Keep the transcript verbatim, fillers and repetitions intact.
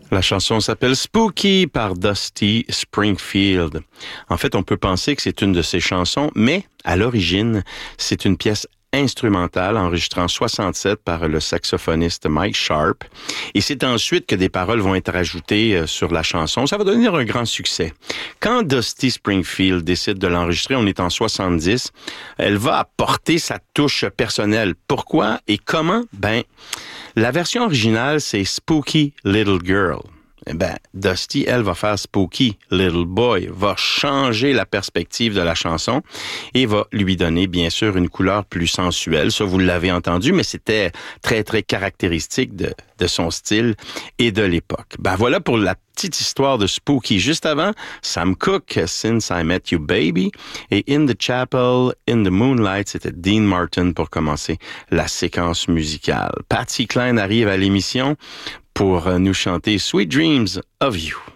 La chanson s'appelle Spooky par Dusty Springfield. En fait, on peut penser que c'est une de ses chansons, mais à l'origine, c'est une pièce instrumentale enregistrée en soixante-sept par le saxophoniste Mike Sharp. Et c'est ensuite que des paroles vont être ajoutées sur la chanson. Ça va devenir un grand succès. Quand Dusty Springfield décide de l'enregistrer, on est en soixante-dix, elle va apporter sa touche personnelle. Pourquoi et comment? Ben, la version originale, c'est Spooky Little Girl. Eh ben, Dusty, elle, va faire Spooky Little Boy, va changer la perspective de la chanson et va lui donner, bien sûr, une couleur plus sensuelle. Ça, vous l'avez entendu, mais c'était très, très caractéristique de, de son style et de l'époque. Ben voilà pour la petite histoire de Spooky. Juste avant, Sam Cooke, Since I Met You Baby, et In the Chapel, In the Moonlight, c'était Dean Martin pour commencer la séquence musicale. Patsy Cline arrive à l'émission pour nous chanter Sweet Dreams of You.